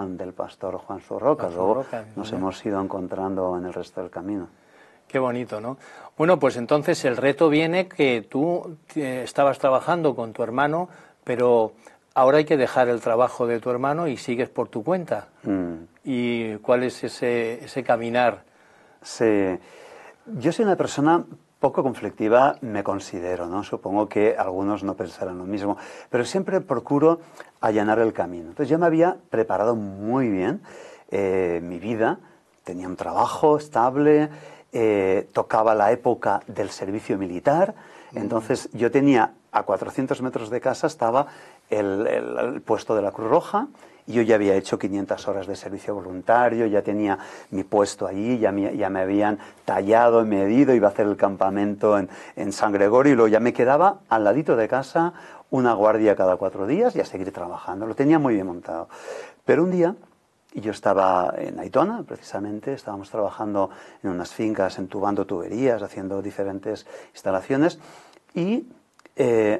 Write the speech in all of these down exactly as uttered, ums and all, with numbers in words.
Rocan, del pastor Juan Surroca. Juan Luego Surroca, nos mira. hemos ido encontrando en el resto del camino. Qué bonito, ¿no? Bueno, pues entonces el reto viene que tú eh, estabas trabajando con tu hermano, pero ahora hay que dejar el trabajo de tu hermano y sigues por tu cuenta. Mm. ¿Y cuál es ese, ese caminar? Sí. Yo soy una persona poco conflictiva, me considero, ¿no? Supongo que algunos no pensarán lo mismo, pero siempre procuro allanar el camino. Entonces yo me había preparado muy bien eh, mi vida, tenía un trabajo estable, eh, tocaba la época del servicio militar, entonces yo tenía a cuatrocientos metros de casa estaba el, el, el puesto de la Cruz Roja. Yo ya había hecho quinientas horas de servicio voluntario, ya tenía mi puesto allí, ya me, ya me habían tallado y medido, iba a hacer el campamento en, en San Gregorio y luego ya me quedaba al ladito de casa una guardia cada cuatro días y a seguir trabajando. Lo tenía muy bien montado. Pero un día, yo estaba en Aitona, precisamente, estábamos trabajando en unas fincas, entubando tuberías, haciendo diferentes instalaciones y, eh,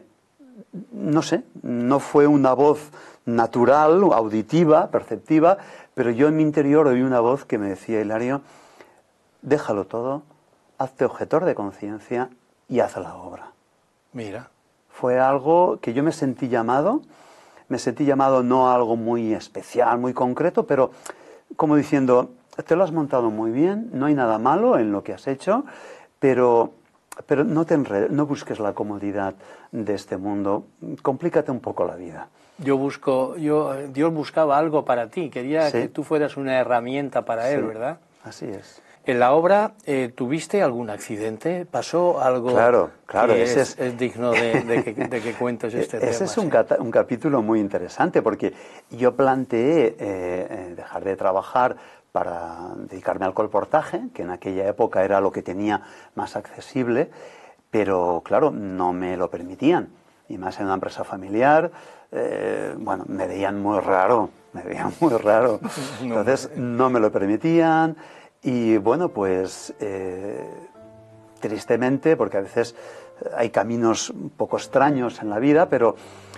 no sé, no fue una voz natural, auditiva, perceptiva, pero yo en mi interior oí una voz que me decía: Hilario, déjalo todo, hazte objetor de conciencia y haz la obra. Mira. Fue algo que yo me sentí llamado, me sentí llamado no a algo muy especial, muy concreto, pero como diciendo, te lo has montado muy bien, no hay nada malo en lo que has hecho, pero... Pero no te enredes, no busques la comodidad de este mundo, complícate un poco la vida. Yo busco, yo, Dios buscaba algo para ti, quería Sí. que tú fueras una herramienta para Sí, Él, ¿verdad? Así es. En la obra, eh, ¿tuviste algún accidente? ¿Pasó algo Claro, claro, que ese es, es, es digno de, de, que, de que cuentes este ese tema? es un, ¿Sí? cata, un capítulo muy interesante porque yo planteé eh, eh, dejar de trabajar para dedicarme al colportaje, que en aquella época era lo que tenía más accesible, pero claro, no me lo permitían. Y más en una empresa familiar, eh, bueno, me veían muy raro, me veían muy raro. Entonces no me lo permitían y bueno, pues eh, tristemente, porque a veces hay caminos un poco extraños en la vida, pero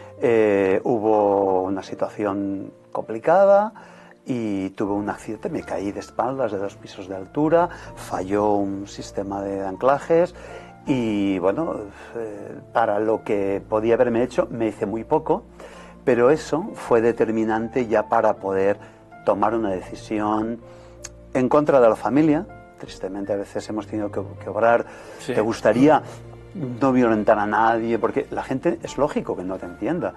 eh, hubo una situación complicada y tuve un accidente, me caí de espaldas de dos pisos de altura, falló un sistema de anclajes y bueno, eh, para lo que podía haberme hecho me hice muy poco, pero eso fue determinante ya para poder tomar una decisión en contra de la familia. Tristemente a veces hemos tenido que, que obrar. Sí. Te gustaría no violentar a nadie, porque la gente es lógico que no te entienda,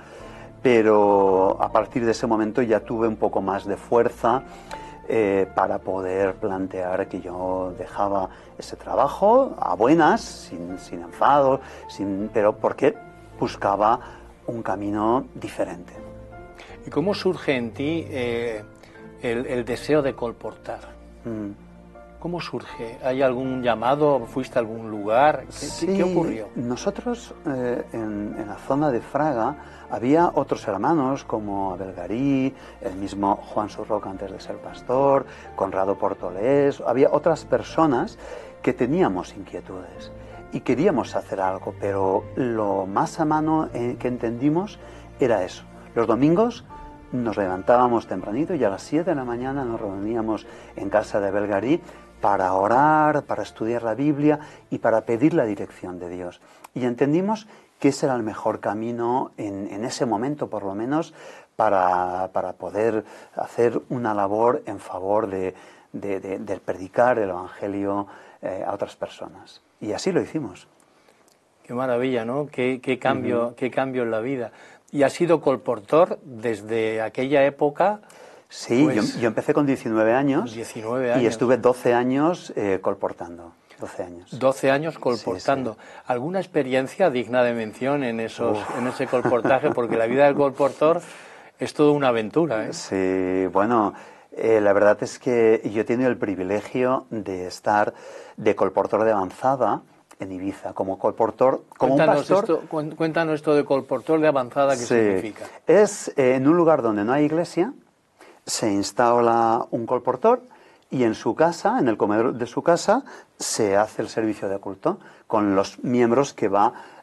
pero a partir de ese momento ya tuve un poco más de fuerza eh, para poder plantear que yo dejaba ese trabajo a buenas, sin, sin enfado, sin, pero porque buscaba un camino diferente. ¿Y cómo surge en ti eh, el, el deseo de colportar? Mm. ¿Cómo surge? ¿Hay algún llamado? ¿Fuiste a algún lugar? ¿Qué, sí, ¿qué ocurrió? Nosotros eh, en, en la zona de Fraga había otros hermanos como Abel Garí, el mismo Juan Surroca antes de ser pastor, Conrado Portolés, había otras personas que teníamos inquietudes y queríamos hacer algo, pero lo más a mano eh, que entendimos era eso. Los domingos nos levantábamos tempranito y a las siete de la mañana nos reuníamos en casa de Abel Garí para orar, para estudiar la Biblia y para pedir la dirección de Dios. Y entendimos que ese era el mejor camino en, en ese momento, por lo menos, para, para poder hacer una labor en favor de, de, de, de predicar el Evangelio eh, a otras personas. Y así lo hicimos. Qué maravilla, ¿no? Qué, qué cambio, uh-huh. qué cambio en la vida. ¿Y has sido colportor desde aquella época? Sí, pues, yo, yo empecé con diecinueve años, diecinueve años y estuve doce años eh, colportando. doce años. doce años colportando. Sí, sí. ¿Alguna experiencia digna de mención en, esos, en ese colportaje? Porque la vida del colportor es toda una aventura, ¿eh? Sí, bueno, eh, la verdad es que yo he tenido el privilegio de estar de colportor de avanzada en Ibiza, como colportor, como cuéntanos un pastor. Esto, cuéntanos esto de colportor de avanzada, ¿qué sí, significa? Es eh, en un lugar donde no hay iglesia, se instala un colportor y en su casa, en el comedor de su casa, se hace el servicio de culto con los miembros que va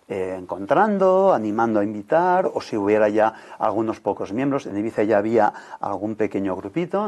eh, encontrando, animando a invitar, o si hubiera ya algunos pocos miembros. En Ibiza ya había algún pequeño grupito.